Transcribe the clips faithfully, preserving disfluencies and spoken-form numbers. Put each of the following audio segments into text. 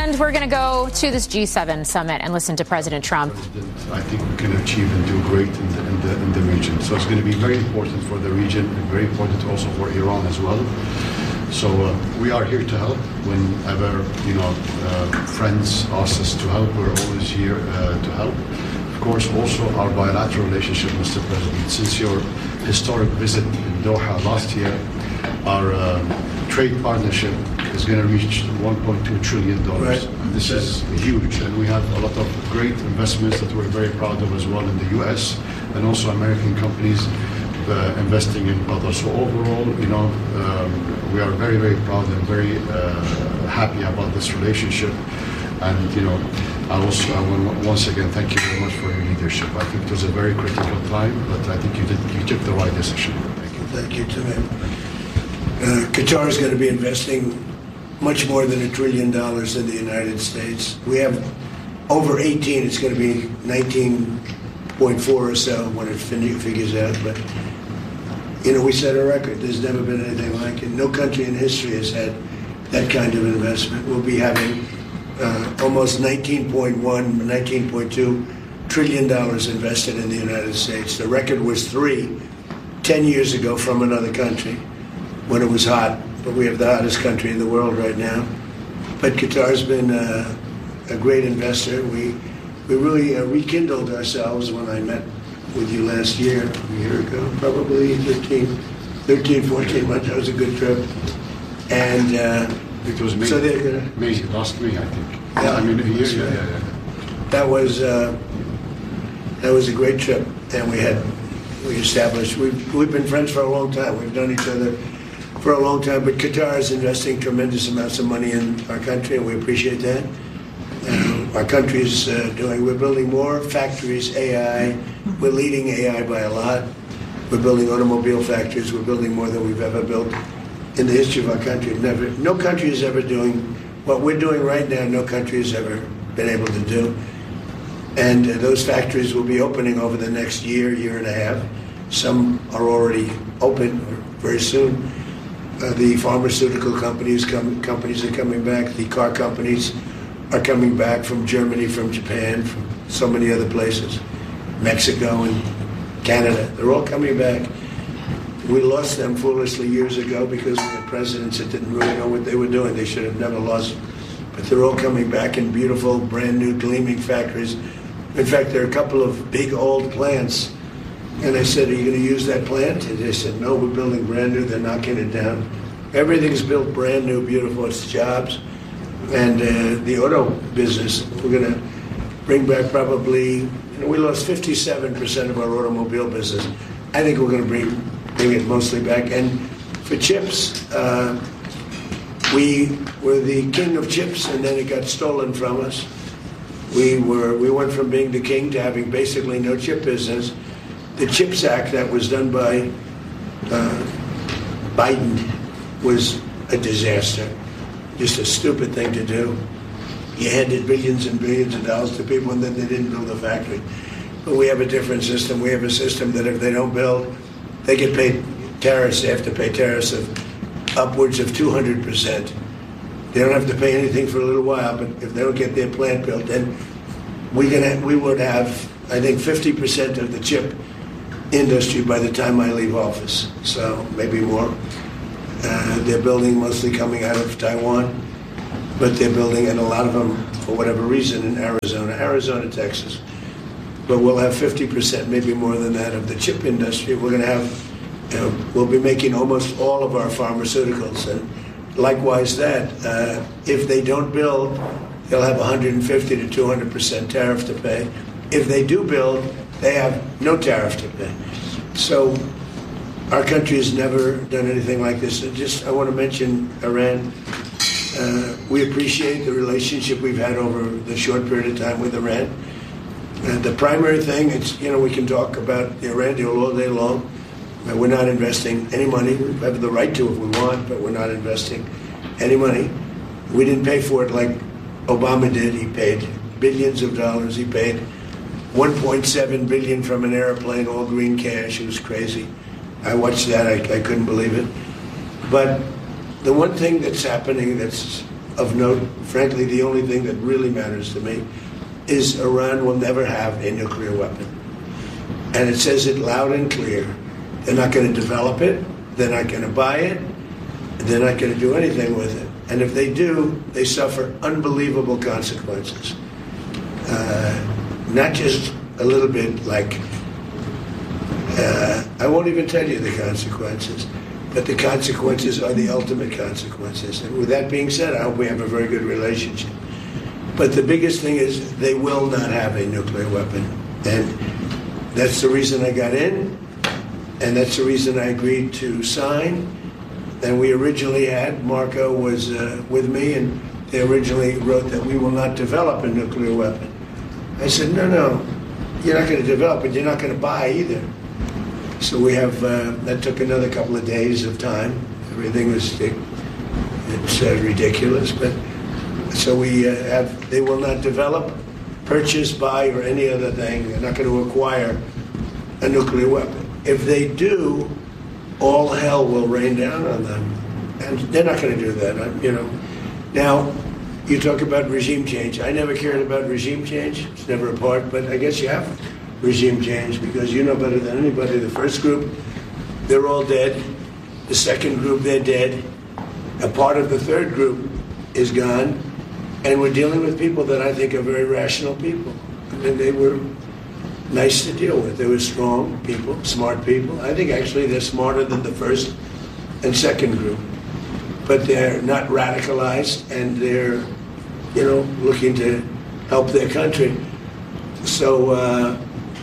And we're going to go to this G seven summit and listen to President Trump. I think we can achieve and do great in the, in the, in the region. So it's going to be very important for the region and very important also for Iran as well. So uh, we are here to help. Whenever, you know, uh, friends ask us to help, we're always here uh, to help. Of course, also our bilateral relationship, Mister President. Since your historic visit in Doha last year, our uh, trade partnership is going to reach one point two trillion dollars. Right. This is huge, and we have a lot of great investments that we're very proud of as well in the U S and also American companies uh, investing in Qatar. So overall, you know, um, we are very, very proud and very uh, happy about this relationship. And, you know, I also I want once again thank you very much for your leadership. I think it was a very critical time, but I think you did you took the right decision. Thank you. Thank you, Tim. Uh, Qatar is going to be investing much more than a trillion dollars in the United States. We have over eighteen. It's going to be nineteen point four or so when it fin- figures out. But, you know, we set a record. There's never been anything like it. No country in history has had that kind of investment. We'll be having uh, almost nineteen point one, nineteen point two trillion dollars invested in the United States. The record was three ten years ago from another country when it was hot. But we have the hottest country in the world right now. But Qatar's been uh, a great investor. We we really uh, rekindled ourselves when I met with you last year, a year ago, probably thirteen, fourteen months. That was a good trip. And uh, it was May, so gonna, May, last May, I think. Yeah, I mean, a year, yeah, yeah, yeah. That was uh, that was a great trip, and we had we established. We've we've been friends for a long time. We've known each other for a long time, but Qatar is investing tremendous amounts of money in our country, and we appreciate that. Uh, our country is uh, doing, we're building more factories, A I. We're leading A I by a lot. We're building automobile factories. We're building more than we've ever built in the history of our country. Never, no country is ever doing what we're doing right now. No country has ever been able to do. And uh, those factories will be opening over the next year, year and a half. Some are already open very soon. Uh, the pharmaceutical companies come, companies are coming back. The car companies are coming back from Germany, from Japan, from so many other places, Mexico and Canada. They're all coming back. We lost them foolishly years ago because we had presidents that didn't really know what they were doing. They should have never lost them. But they're all coming back in beautiful, brand new, gleaming factories. In fact, there are a couple of big old plants. And I said, are you going to use that plant? And they said, no, we're building brand new. They're knocking it down. Everything's built brand new, beautiful. It's jobs. And uh, the auto business, we're going to bring back probably, you know, we lost fifty-seven percent of our automobile business. I think we're going to bring, bring it mostly back. And for chips, uh, we were the king of chips, and then it got stolen from us. We were we went from being the king to having basically no chip business. The CHIPS Act that was done by uh, Biden was a disaster, just a stupid thing to do. He handed billions and billions of dollars to people, and then they didn't build a factory. But we have a different system. We have a system that if they don't build, they get paid tariffs. They have to pay tariffs of upwards of two hundred percent. They don't have to pay anything for a little while, but if they don't get their plant built, then we can we would have, I think, fifty percent of the chip industry by the time I leave office, so maybe more. Uh, they're building mostly coming out of Taiwan, but they're building, and a lot of them, for whatever reason, in Arizona, Arizona, Texas. But we'll have fifty percent, maybe more than that, of the chip industry. We're going to have, you know, we'll be making almost all of our pharmaceuticals, and likewise that, uh, if they don't build, they'll have one hundred fifty to two hundred percent tariff to pay. If they do build, they have no tariff to pay. So our country has never done anything like this. And just, I want to mention Iran. Uh, we appreciate the relationship we've had over the short period of time with Iran. Uh, the primary thing, it's, you know, we can talk about the Iran deal all day long. Uh, we're not investing any money. We have the right to if we want, but we're not investing any money. We didn't pay for it like Obama did. He paid billions of dollars. He paid one point seven billion dollars from an airplane, all green cash. It was crazy. I watched that. I, I couldn't believe it. But the one thing that's happening that's of note, frankly, the only thing that really matters to me, is Iran will never have a nuclear weapon. And it says it loud and clear. They're not going to develop it. They're not going to buy it. They're not going to do anything with it. And if they do, they suffer unbelievable consequences. Uh, not just a little bit like, uh, I won't even tell you the consequences, but the consequences are the ultimate consequences. And with that being said, I hope we have a very good relationship. But the biggest thing is they will not have a nuclear weapon. And that's the reason I got in, and that's the reason I agreed to sign. And we originally had, Marco was uh, with me, and they originally wrote that we will not develop a nuclear weapon. I said, no, no, you're not going to develop it, you're not going to buy either. So we have, uh, that took another couple of days of time. Everything was, it, it's uh, ridiculous, but so we uh, have, they will not develop, purchase, buy, or any other thing. They're not going to acquire a nuclear weapon. If they do, all hell will rain down on them. And they're not going to do that, you know. Now, you talk about regime change. I never cared about regime change. It's never a part, but I guess you have regime change because you know better than anybody. The first group, they're all dead. The second group, they're dead. A part of the third group is gone. And we're dealing with people that I think are very rational people. I mean, they were nice to deal with. They were strong people, smart people. I think actually they're smarter than the first and second group. But they're not radicalized, and they're, you know, looking to help their country. So, uh,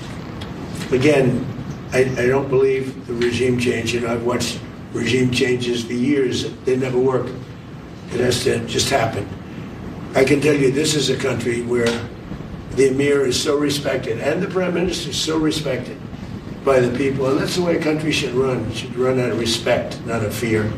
again, I, I don't believe the regime change. You know, I've watched regime changes for years. They never work. It has to just happen. I can tell you this is a country where the Emir is so respected, and the Prime Minister is so respected by the people, and that's the way a country should run. It should run out of respect, not of fear.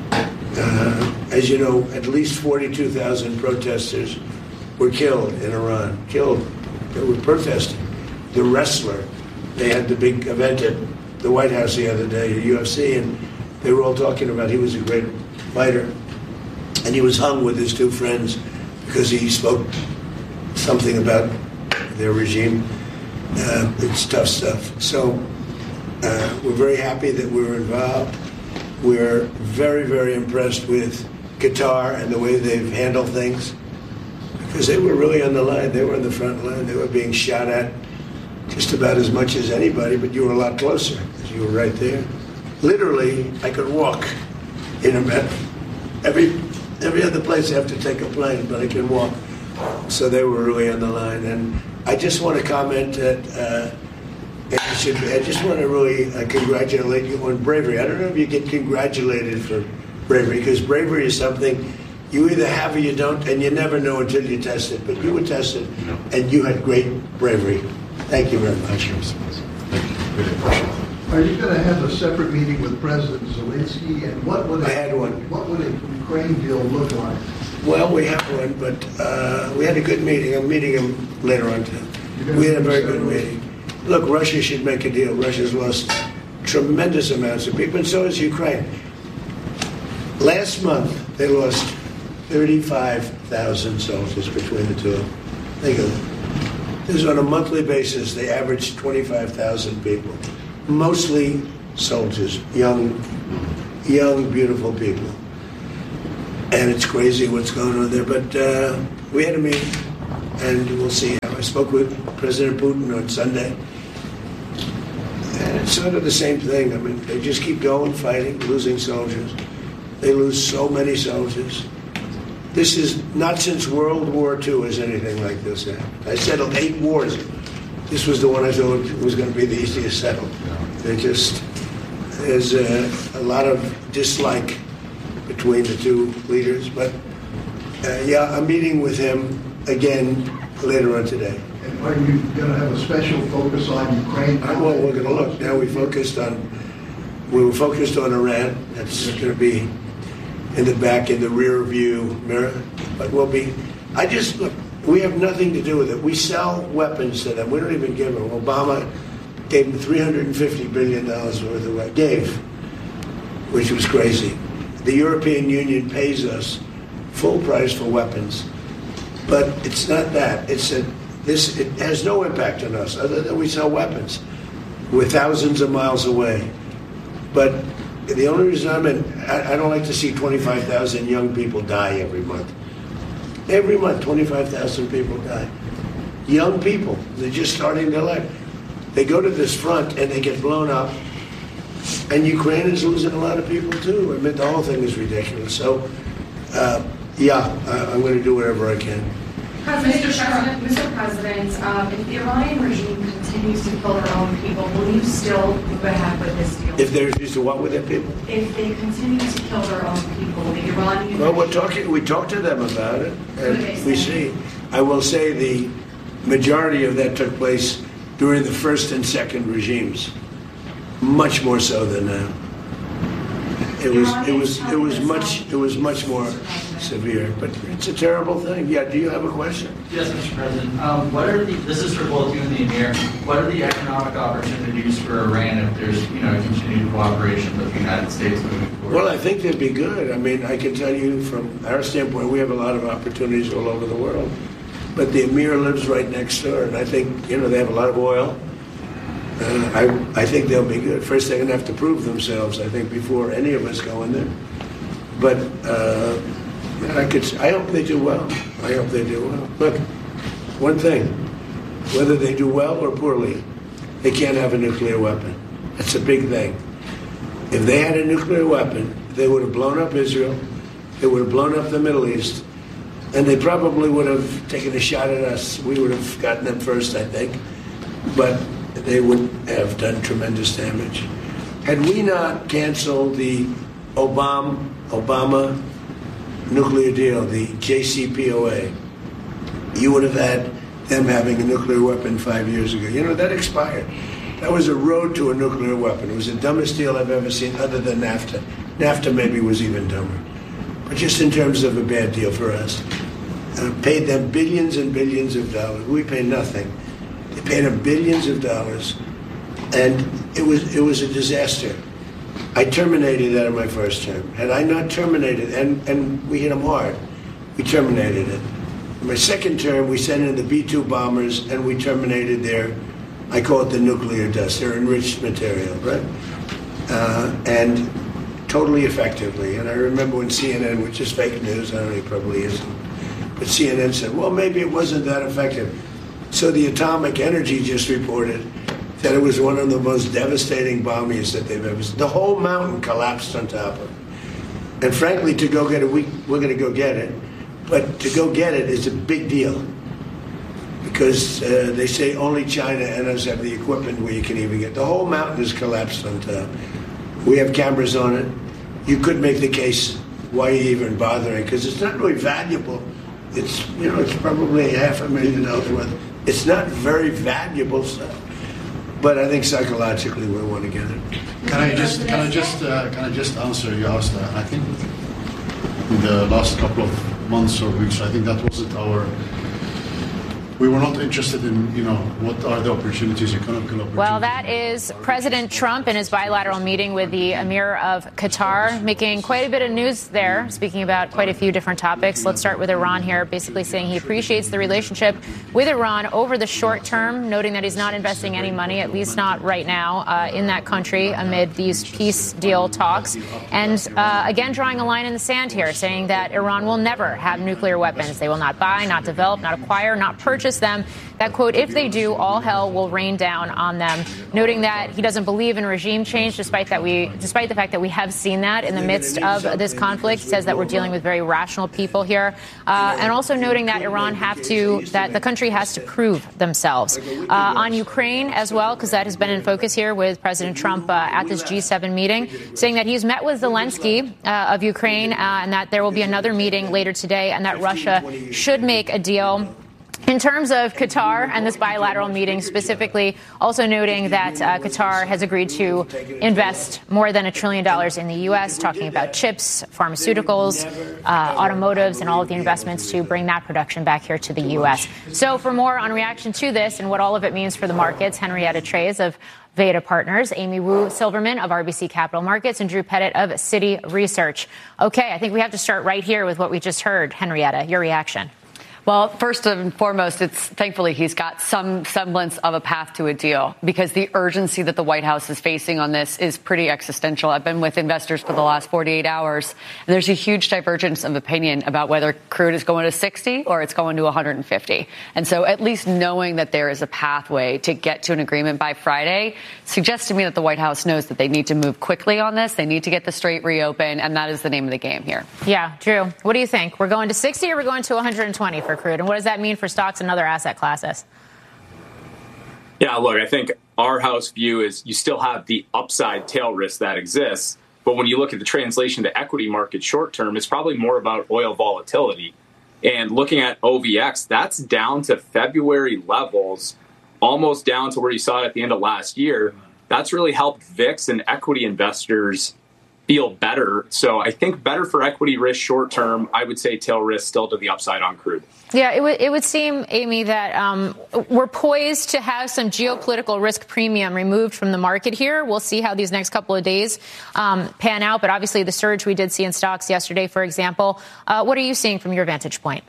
Uh, as you know, at least forty-two thousand protesters were killed in Iran, killed. They were protesting. The wrestler, they had the big event at the White House the other day, U F C, and they were all talking about he was a great fighter, and he was hung with his two friends because he spoke something about their regime. Uh, it's tough stuff. So uh, we're very happy that we were involved. We're very, very impressed with Qatar and the way they've handled things, because they were really on the line. They were on the front line. They were being shot at just about as much as anybody, but you were a lot closer because you were right there. Literally, I could walk in a minute. Every, every other place I have to take a plane, but I can walk. So they were really on the line. And I just want to comment that uh, it should be, I just want to really uh, congratulate you on bravery. I don't know if you get congratulated for bravery, because bravery is something you either have or you don't, and you never know until you test it. But you were tested, no. And you had great bravery. Thank you very much. Thank you. Really appreciate it. Are you going to have a separate meeting with President Zelensky? And what would a, I had one. What would a Ukraine deal look like? Well, we have one, but uh, we had a good meeting. I'm meeting him later on today. We had a very good meeting. Look, Russia should make a deal. Russia's lost tremendous amounts of people, and so has Ukraine. Last month, they lost thirty-five thousand soldiers between the two of them. Think of it. This is on a monthly basis. They averaged twenty-five thousand people, mostly soldiers, young, young, beautiful people. And it's crazy what's going on there. But uh, we had a meeting, and we'll see. I spoke with President Putin on Sunday. And it's sort of the same thing. I mean, they just keep going, fighting, losing soldiers. They lose so many soldiers. This is not since World War Two has anything like this happened. I settled eight wars. This was the one I thought was going to be the easiest settled. They just, there's a, a lot of dislike between the two leaders. But uh, yeah, I'm meeting with him again later on today. And are you going to have a special focus on Ukraine? Well, we're going to look. Now we focused on, we were focused on Iran. That's going to be in the back, in the rear view mirror. But we'll be, I just, look, we have nothing to do with it. We sell weapons to them. We don't even give them. Obama gave them three hundred fifty billion dollars worth of weapons. Gave, which was crazy. The European Union pays us full price for weapons. But it's not that. It's that this it has no impact on us other than we sell weapons. We're thousands of miles away. But the only reason I'm in, I, I don't like to see twenty-five thousand young people die every month. Every month, twenty-five thousand people die. Young people, they're just starting their life. They go to this front and they get blown up. And Ukraine is losing a lot of people too. I mean, the whole thing is ridiculous. So, uh, yeah, I, I'm going to do whatever I can. Mister President, Mister President, um, if the Iranian regime continues to kill their own people, will you still move ahead with this deal? If they refuse to what with their people? If they continue to kill their own people, the Iranian Well, we're regime- talking. We talked to them about it, What do they and we say? see. I will say the majority of that took place during the first and second regimes, much more so than now. It was. It was. It was much. It was much more severe. But it's a terrible thing. Yeah. Do you have a question? Yes, Mister President. Um, what are the? This is for both you and the Emir. What are the economic opportunities for Iran if there's, you know, continued cooperation with the United States moving forward? Well, I think they'd be good. I mean, I can tell you from our standpoint, we have a lot of opportunities all over the world. But the Emir lives right next door, and I think, you know, they have a lot of oil. Uh, I, I think they'll be good. First, they're going to have to prove themselves, I think, before any of us go in there. But uh, I could. I hope they do well. I hope they do well. Look, one thing, whether they do well or poorly, they can't have a nuclear weapon. That's a big thing. If they had a nuclear weapon, they would have blown up Israel. They would have blown up the Middle East. And they probably would have taken a shot at us. We would have gotten them first, I think. But they would have done tremendous damage. Had we not canceled the Obama, Obama nuclear deal, the J C P O A, you would have had them having a nuclear weapon five years ago. You know, that expired. That was a road to a nuclear weapon. It was the dumbest deal I've ever seen, other than NAFTA. NAFTA maybe was even dumber. But just in terms of a bad deal for us. Uh, paid them billions and billions of dollars. We pay nothing. They paid them billions of dollars, and it was it was a disaster. I terminated that in my first term. Had I not terminated, and, and we hit them hard, we terminated it. In my second term, we sent in the B two bombers, and we terminated their, I call it the nuclear dust, their enriched material, right? Uh, and totally effectively. And I remember when C N N, which is fake news, I don't know, it probably isn't, but C N N said, well, maybe it wasn't that effective. So the Atomic Energy just reported that it was one of the most devastating bombings that they've ever seen. The whole mountain collapsed on top of it. And frankly, to go get it, we, we're going to go get it. But to go get it is a big deal. Because uh, they say only China and us have the equipment where you can even get. The whole mountain is collapsed on top. We have cameras on it. You could make the case why are you even bothering, because it's not really valuable. It's, you know, it's probably half a million dollars worth. It's not very valuable stuff. But I think psychologically we want to get it. Can I just can I just uh, can I just answer you asked that? I think in the last couple of months or weeks, I think that wasn't our. We were not interested in, you know, what are the opportunities, economic opportunities. Well, that is President Trump in his bilateral meeting with the Emir of Qatar, making quite a bit of news there, speaking about quite a few different topics. Let's start with Iran here, basically saying he appreciates the relationship with Iran over the short term, noting that he's not investing any money, at least not right now, uh, in that country amid these peace deal talks. And uh, again, drawing a line in the sand here, saying that Iran will never have nuclear weapons. They will not buy, not develop, not acquire, not purchase them. That, quote, if they do, all hell will rain down on them, noting that he doesn't believe in regime change, despite that we, despite the fact that we have seen that in the midst of this conflict. He says that we're dealing with very rational people here, uh, and also noting that Iran have to, that the country has to prove themselves. Uh, on Ukraine as well, because that has been in focus here with President Trump uh, at this G seven meeting, saying that he's met with Zelensky uh, of Ukraine, uh, and that there will be another meeting later today, and that Russia should make a deal In terms of Qatar and this bilateral meeting, specifically also noting that uh, Qatar has agreed to invest more than a trillion dollars in the U S, talking about chips, pharmaceuticals, uh, automotives, and all of the investments to bring that production back here to the U S. So for more on reaction to this and what all of it means for the markets, Henrietta Treyz of Veda Partners, Amy Wu Silverman of R B C Capital Markets, and Drew Pettit of Citi Research. Okay, I think we have to start right here with what we just heard. Henrietta, your reaction. Well, first and foremost, it's thankfully he's got some semblance of a path to a deal, because the urgency that the White House is facing on this is pretty existential. I've been with investors for the last forty-eight hours, and there's a huge divergence of opinion about whether crude is going to sixty or it's going to one hundred fifty. And so at least knowing that there is a pathway to get to an agreement by Friday suggests to me that the White House knows that they need to move quickly on this. They need to get the Strait reopened, and that is the name of the game here. Yeah, Drew, what do you think? We're going to sixty or we're going to one hundred twenty for crude? And what does that mean for stocks and other asset classes? Yeah, look, I think our house view is you still have the upside tail risk that exists. But when you look at the translation to equity market short term, it's probably more about oil volatility. And looking at O V X, that's down to February levels, almost down to where you saw it at the end of last year. That's really helped V I X and equity investors feel better. So I think better for equity risk short term. I would say tail risk still to the upside on crude. Yeah, it would it would seem, Amy, that um, we're poised to have some geopolitical risk premium removed from the market here. We'll see how these next couple of days um, pan out. But obviously, the surge we did see in stocks yesterday, for example, uh, what are you seeing from your vantage point?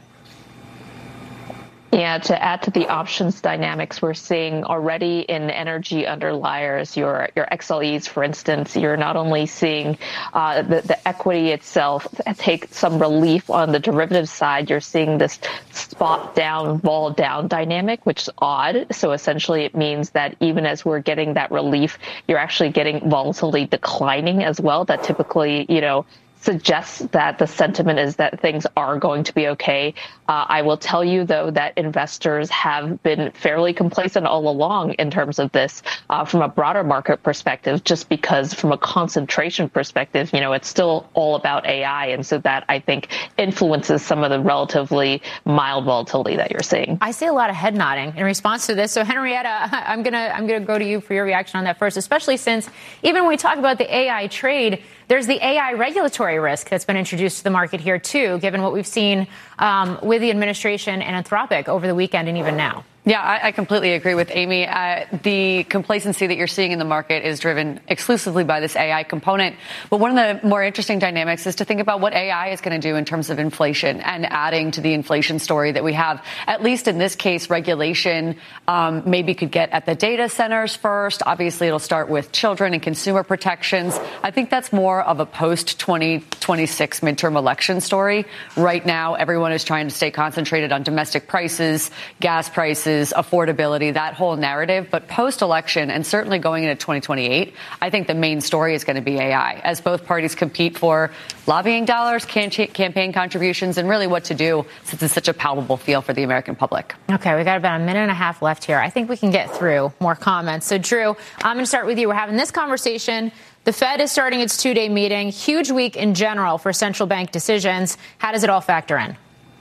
Yeah, to add to the options dynamics we're seeing already in energy underliers, your your X L Es, for instance, you're not only seeing uh, the, the equity itself take some relief on the derivative side, you're seeing this spot down, vol down dynamic, which is odd. So essentially it means that even as we're getting that relief, you're actually getting volatility declining as well. That typically, you know, suggests that the sentiment is that things are going to be okay. Uh, I will tell you, though, that investors have been fairly complacent all along in terms of this uh, from a broader market perspective, just because from a concentration perspective, you know, it's still all about A I. And so that, I think, influences some of the relatively mild volatility that you're seeing. I see a lot of head nodding in response to this. So, Henrietta, I'm going to I'm going to go to you for your reaction on that first, especially since even when we talk about the A I trade, there's the A I regulatory risk that's been introduced to the market here, too, given what we've seen um, with the administration and Anthropic over the weekend and even now. Yeah, I, I completely agree with Amy. Uh, the complacency that you're seeing in the market is driven exclusively by this A I component. But one of the more interesting dynamics is to think about what A I is going to do in terms of inflation and adding to the inflation story that we have. At least in this case, regulation um, maybe could get at the data centers first. Obviously, it'll start with children and consumer protections. I think that's more of a post twenty twenty-six midterm election story. Right now, everyone is trying to stay concentrated on domestic prices, gas prices, affordability, that whole narrative. But post-election, and certainly going into twenty twenty-eight, I think the main story is going to be A I, as both parties compete for lobbying dollars, campaign contributions, and really what to do, since it's such a palpable feel for the American public. Okay, we got about a minute and a half left here. I think we can get through more comments. So, Drew, I'm going to start with you. We're having this conversation. The Fed is starting its two-day meeting. Huge week in general for central bank decisions. How does it all factor in?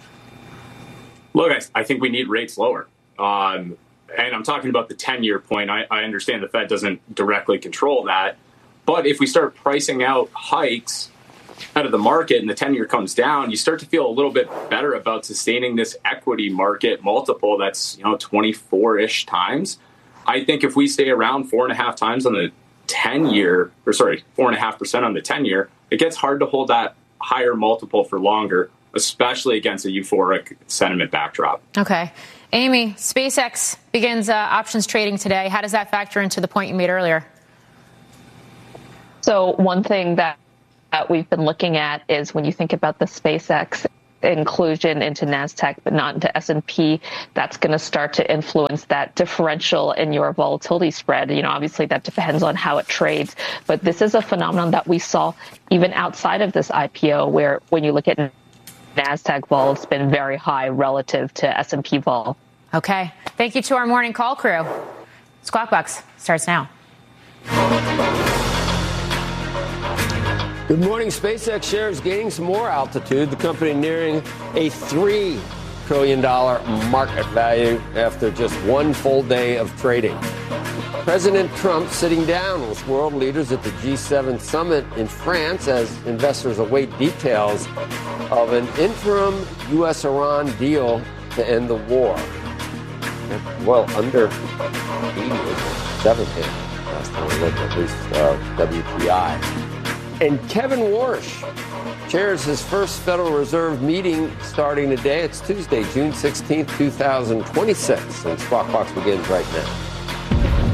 Look, I, I think we need rates lower. Um, and I'm talking about the ten-year point. I, I understand the Fed doesn't directly control that. But if we start pricing out hikes out of the market and the ten-year comes down, you start to feel a little bit better about sustaining this equity market multiple that's, you know, twenty-four-ish times. I think if we stay around four and a half times on the ten-year, or sorry, four and a half percent on the ten-year, it gets hard to hold that higher multiple for longer, especially against a euphoric sentiment backdrop. Okay. Amy, SpaceX begins uh, options trading today. How does that factor into the point you made earlier? So one thing that uh, we've been looking at is when you think about the SpaceX inclusion into NASDAQ, but not into S and P, that's going to start to influence that differential in your volatility spread. You know, obviously that depends on how it trades, but this is a phenomenon that we saw even outside of this I P O, where when you look at NASDAQ vol, it's been very high relative to S and P vol. Okay. Thank you to our morning call crew. Squawk Box starts now. Good morning. SpaceX shares gaining some more altitude. The company nearing a three trillion dollars market value after just one full day of trading. President Trump sitting down with world leaders at the G seven summit in France as investors await details of an interim U S Iran deal to end the war. Well, under eighty-seven last time we looked, at least uh, W T I. And Kevin Warsh chairs his first Federal Reserve meeting starting today. It's Tuesday, June sixteenth, two thousand twenty-six, and Squawk Box begins right now.